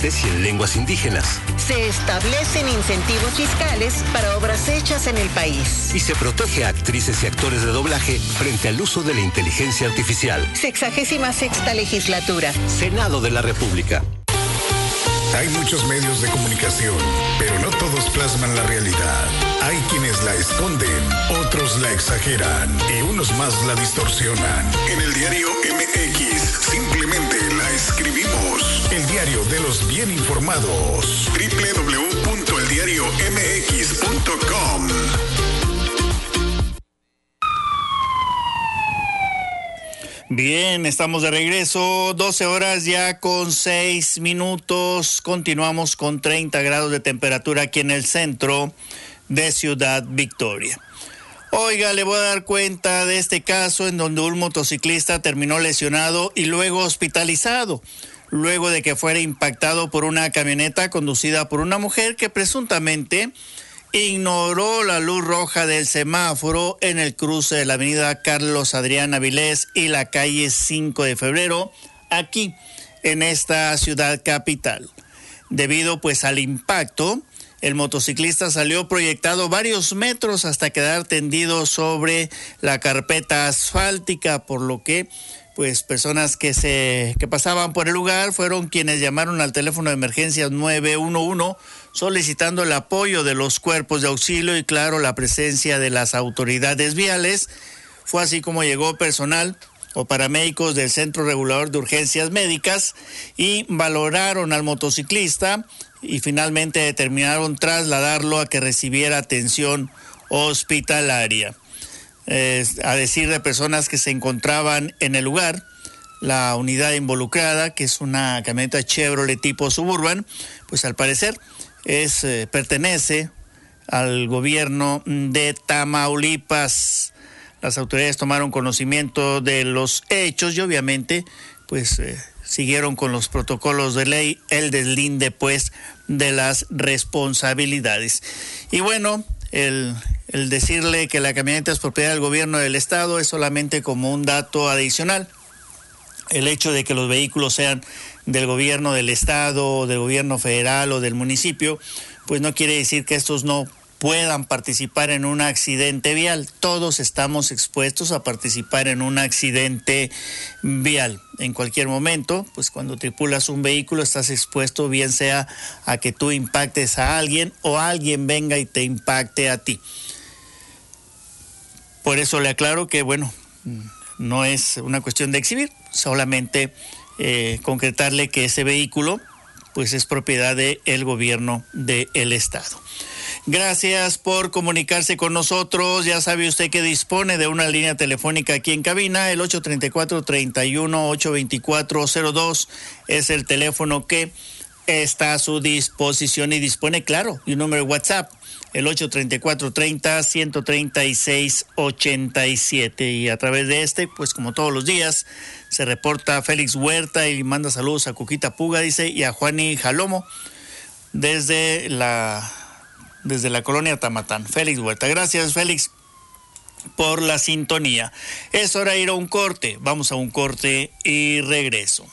migrantes y en lenguas indígenas. Se establecen incentivos fiscales para obras hechas en el país. Y se protege a actrices y actores de doblaje frente al uso de la inteligencia artificial. 66ª legislatura. Senado de la República. Hay muchos medios de comunicación, pero no todos plasman la realidad. Hay quienes la esconden, otros la exageran y unos más la distorsionan. En el diario MX simplemente la escribimos. El diario de los bien informados. www.eldiariomx.com. Bien, estamos de regreso, 12 horas ya con 6 minutos, continuamos con 30 grados de temperatura aquí en el centro de Ciudad Victoria. Oiga, le voy a dar cuenta de este caso en donde un motociclista terminó lesionado y luego hospitalizado, luego de que fuera impactado por una camioneta conducida por una mujer que presuntamente ignoró la luz roja del semáforo en el cruce de la avenida Carlos Adrián Avilés y la calle 5 de Febrero, aquí en esta ciudad capital. Debido pues al impacto, el motociclista salió proyectado varios metros hasta quedar tendido sobre la carpeta asfáltica, por lo que pues personas que pasaban por el lugar fueron quienes llamaron al teléfono de emergencias 911 solicitando el apoyo de los cuerpos de auxilio y claro la presencia de las autoridades viales. Fue así como llegó personal o paramédicos del Centro Regulador de Urgencias Médicas y valoraron al motociclista y finalmente determinaron trasladarlo a que recibiera atención hospitalaria. A decir de personas que se encontraban en el lugar, la unidad involucrada, que es una camioneta Chevrolet tipo Suburban, pues al parecer pertenece al gobierno de Tamaulipas. Las autoridades tomaron conocimiento de los hechos y obviamente pues siguieron con los protocolos de ley, el deslinde pues de las responsabilidades. Y bueno, el decirle que la camioneta es propiedad del gobierno del estado es solamente como un dato adicional. El hecho de que los vehículos sean del gobierno del estado, del gobierno federal o del municipio, pues no quiere decir que estos no puedan participar en un accidente vial. Todos estamos expuestos a participar en un accidente vial. En cualquier momento, pues cuando tripulas un vehículo estás expuesto bien sea a que tú impactes a alguien o alguien venga y te impacte a ti. Por eso le aclaro que, bueno, no es una cuestión de exhibir, solamente concretarle que ese vehículo pues es propiedad del gobierno del estado. Gracias por comunicarse con nosotros. Ya sabe usted que dispone de una línea telefónica aquí en cabina, el 834-31-824-02 es el teléfono que está a su disposición y dispone, claro, de un número de WhatsApp, el 834-30-136-87. Y a través de este, pues como todos los días, se reporta Félix Huerta y manda saludos a Cuquita Puga, dice, y a Juani Jalomo desde la colonia Tamatán. Félix Huerta. Gracias, Félix, por la sintonía. Es hora de ir a un corte. Vamos a un corte y regreso.